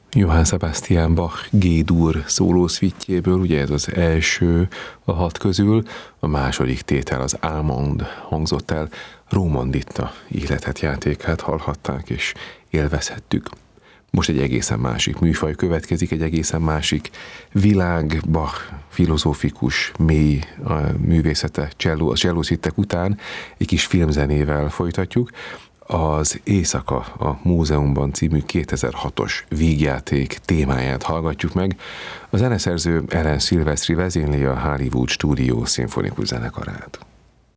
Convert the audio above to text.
Johann Sebastian Bach G-dur szólószvitjéből, ugye ez az első a 6 közül, a második tétel az Almond hangzott el, Rómanditta életet, játékát hallhatták és élvezhettük. Most egy egészen másik műfaj következik, egy egészen másik világ, Bach filozófikus, mély művészete, a csellószittek után egy kis filmzenével folytatjuk. Az Éjszaka a Múzeumban című 2006-os vígjáték témáját hallgatjuk meg. A zeneszerző Alan Silvestri vezényli a Hollywood Studio szimfonikus zenekarát.